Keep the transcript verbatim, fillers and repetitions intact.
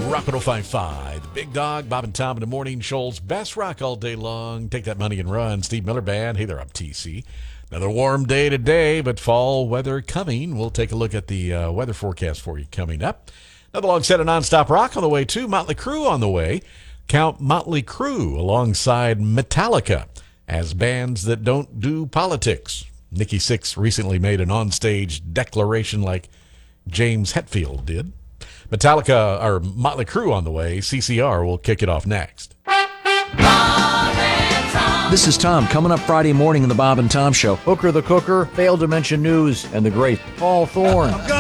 Rock one oh five point five. The Big Dog, Bob and Tom in the morning. Shoals best rock all day long. Take that money and run. Steve Miller Band. Hey there, I'm T C. Another warm day today, but fall weather coming. We'll take a look at the uh, weather forecast for you coming up. Another long set of nonstop rock on the way, too. Motley Crue on the way. Count Motley Crue alongside Metallica as bands that don't do politics. Nikki Sixx recently made an onstage declaration like James Hetfield did. Metallica, or Motley Crue on the way. C C R will kick it off next. This is Tom. Coming up Friday morning in the Bob and Tom Show. Hooker the Cooker, failed to mention news, and the great Paul Thorne.